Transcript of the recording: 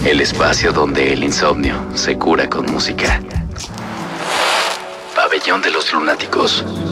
El espacio donde el insomnio se cura con música. Pabellón de los Lunáticos.